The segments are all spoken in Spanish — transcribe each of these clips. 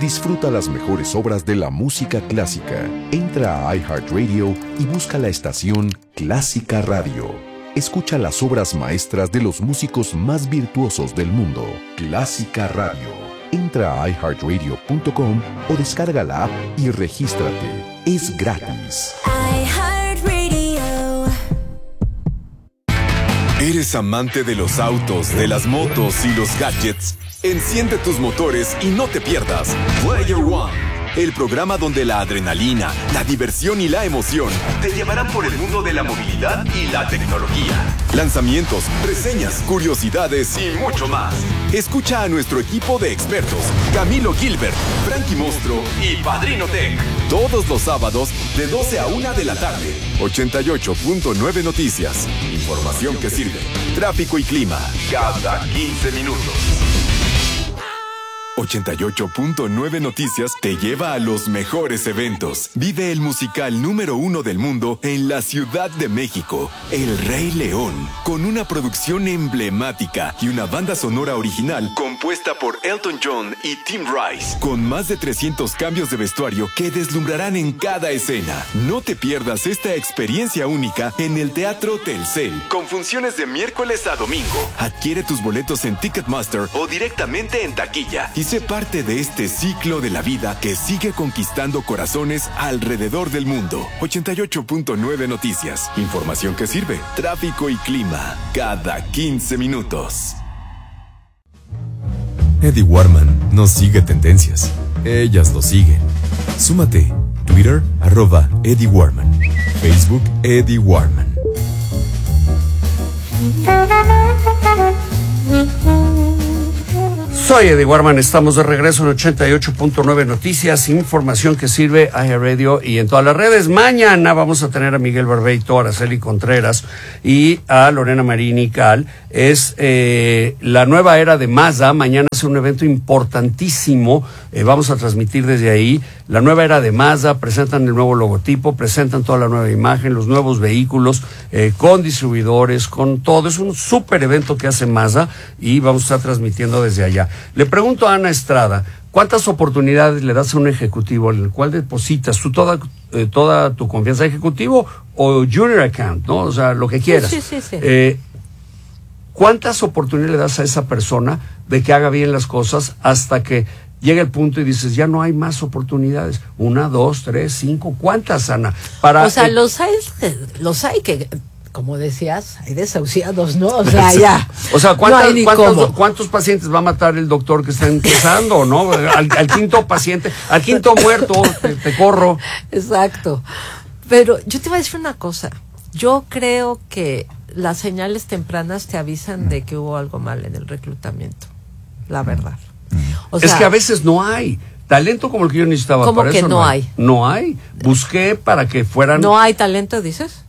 Disfruta las mejores obras de la música clásica. Entra a iHeartRadio y busca la estación Clásica Radio. Escucha las obras maestras de los músicos más virtuosos del mundo. Clásica Radio. Entra a iHeartRadio.com o descarga la app y regístrate. Es gratis. iHeartRadio. ¿Eres amante de los autos, de las motos y los gadgets? Enciende tus motores y no te pierdas Player One, el programa donde la adrenalina, la diversión y la emoción te llevarán por el mundo de la movilidad y la tecnología. Lanzamientos, reseñas, curiosidades y mucho más. Escucha a nuestro equipo de expertos, Camilo Gilbert, Frankie Monstruo y Padrino Tech. Todos los sábados de 12 a 1 de la tarde. 88.9 Noticias. Información que sirve. Tráfico y clima. Cada 15 minutos. 88.9 Noticias te lleva a los mejores eventos. Vive el musical número 1 del mundo en la Ciudad de México, El Rey León, con una producción emblemática y una banda sonora original compuesta por Elton John y Tim Rice, con más de 300 cambios de vestuario que deslumbrarán en cada escena. No te pierdas esta experiencia única en el Teatro Telcel, con funciones de miércoles a domingo. Adquiere tus boletos en Ticketmaster o directamente en taquilla y sé parte de este ciclo de la vida que sigue conquistando corazones alrededor del mundo. 88.9 Noticias. Información que sirve. Tráfico y clima. Cada 15 minutos. Eddie Warman no sigue tendencias. Ellas lo siguen. Súmate. Twitter, @Eddie Warman. Facebook, Eddie Warman. Soy Eddie Warman, estamos de regreso en 88.9 Noticias, información que sirve a iHeartRadio y en todas las redes. Mañana vamos a tener a Miguel Barbeito, a Araceli Contreras y a Lorena Marini Cal. Es la nueva era de Mazda. Mañana es un evento importantísimo. Vamos a transmitir desde ahí. La nueva era de Mazda, presentan el nuevo logotipo, presentan toda la nueva imagen, los nuevos vehículos, con distribuidores, con todo. Es un súper evento que hace Mazda y vamos a estar transmitiendo desde allá. Le pregunto a Ana Estrada, ¿cuántas oportunidades le das a un ejecutivo en el cual depositas tú toda tu confianza, ejecutivo o junior account, ¿no? O sea, lo que quieras. Sí. ¿Cuántas oportunidades le das a esa persona de que haga bien las cosas hasta que llega el punto y dices, ya no hay más oportunidades? 1, 2, 3, 5, ¿cuántas, Ana? O sea, los hay que, como decías, hay desahuciados, ¿no? O sea, ya. O sea, ¿cuántos pacientes va a matar el doctor que está empezando, no? Al quinto paciente, al quinto muerto, te corro. Exacto. Pero yo te voy a decir una cosa. Yo creo que las señales tempranas te avisan de que hubo algo mal en el reclutamiento. La verdad. O sea, es que a veces no hay talento como el que yo necesitaba. ¿Cómo para que eso no hay? No hay. Busqué para que fueran... ¿No hay talento, dices?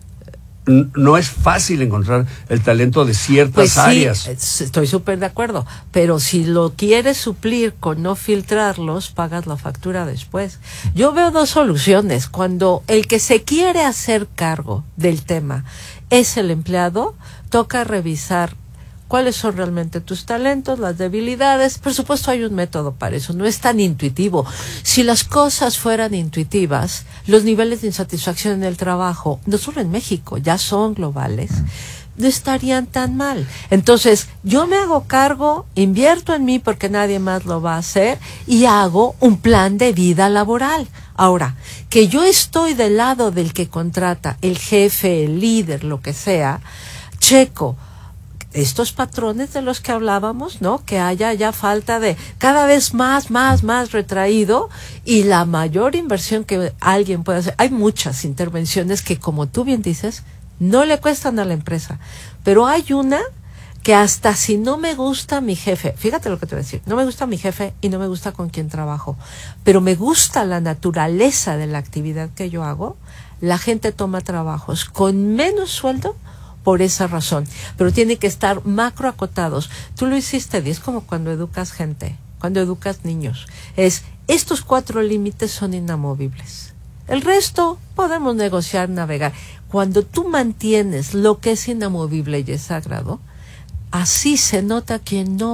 No es fácil encontrar el talento de ciertas pues sí, áreas. Estoy súper de acuerdo, pero si lo quieres suplir con no filtrarlos, pagas la factura después. Yo veo dos soluciones. Cuando el que se quiere hacer cargo del tema es el empleado, toca revisar cuáles son realmente tus talentos, las debilidades. Por supuesto hay un método para eso, no es tan intuitivo. Si las cosas fueran intuitivas, los niveles de insatisfacción en el trabajo, no solo en México, ya son globales, no estarían tan mal. Entonces, yo me hago cargo, invierto en mí porque nadie más lo va a hacer y hago un plan de vida laboral. Ahora, que yo estoy del lado del que contrata, el jefe, el líder, lo que sea, checo estos patrones de los que hablábamos, ¿no? Que haya ya falta de cada vez más retraído y la mayor inversión que alguien puede hacer. Hay muchas intervenciones que, como tú bien dices, no le cuestan a la empresa, pero hay una que hasta si no me gusta mi jefe, fíjate lo que te voy a decir, no me gusta mi jefe y no me gusta con quien trabajo, pero me gusta la naturaleza de la actividad que yo hago, la gente toma trabajos con menos sueldo por esa razón, pero tiene que estar macro acotados. Tú lo hiciste, es como cuando educas gente, cuando educas niños. Estos 4 límites son inamovibles. El resto podemos negociar, navegar. Cuando tú mantienes lo que es inamovible y es sagrado, así se nota quien no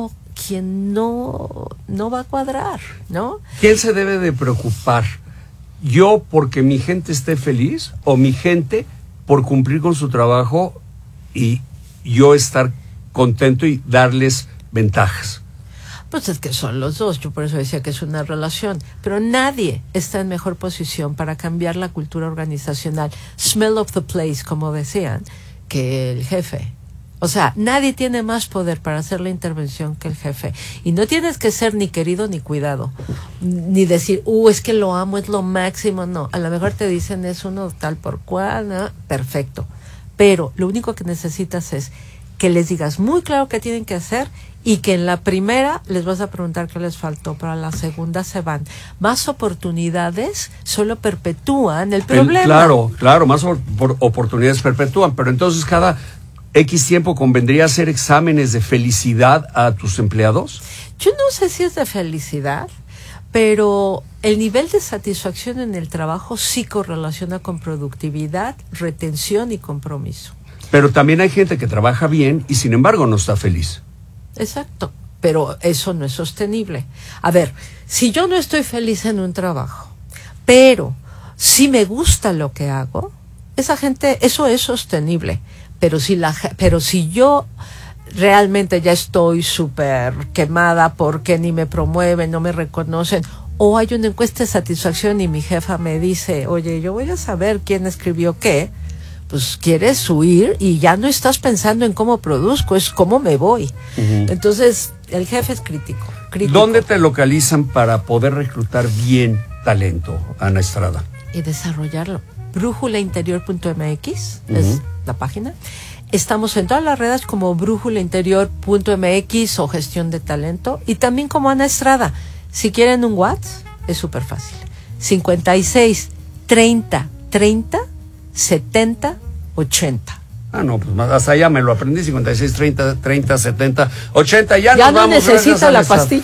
quien no va a cuadrar, ¿no? ¿Quién se debe de preocupar? ¿Yo porque mi gente esté feliz o mi gente por cumplir con su trabajo y yo estar contento y darles ventajas? Pues es que son los dos, yo por eso decía que es una relación, pero nadie está en mejor posición para cambiar la cultura organizacional, smell of the place, como decían, que el jefe. O sea, nadie tiene más poder para hacer la intervención que el jefe. Y no tienes que ser ni querido ni cuidado, ni decir, es que lo amo, es lo máximo. No, a lo mejor te dicen es uno tal por cual, ¿no? Perfecto. Pero lo único que necesitas es que les digas muy claro qué tienen que hacer y que en la primera les vas a preguntar qué les faltó, pero a la segunda se van. Más oportunidades solo perpetúan el problema. Claro, más oportunidades perpetúan, pero entonces cada X tiempo convendría hacer exámenes de felicidad a tus empleados. Yo no sé si es de felicidad, pero el nivel de satisfacción en el trabajo sí correlaciona con productividad, retención y compromiso. Pero también hay gente que trabaja bien y sin embargo no está feliz. Exacto, pero eso no es sostenible. A ver, si yo no estoy feliz en un trabajo, pero si me gusta lo que hago, esa gente, eso es sostenible. Pero si yo realmente ya estoy súper quemada porque ni me promueven, no me reconocen, o hay una encuesta de satisfacción y mi jefa me dice, oye, yo voy a saber quién escribió qué, pues quieres huir y ya no estás pensando en cómo produzco, es cómo me voy. Entonces, el jefe es crítico. ¿Dónde te localizan para poder reclutar bien talento, Ana Estrada? Y desarrollarlo. brújulainterior.mx es la página. Estamos en todas las redes como brújulainterior.mx o gestión de talento y también como Ana Estrada. Si quieren un WhatsApp, es súper fácil. 56 30 30 70 80. Ah, no, pues hasta allá me lo aprendí, 56 30 30 70 80. Ya nos no vamos. necesita la pastilla.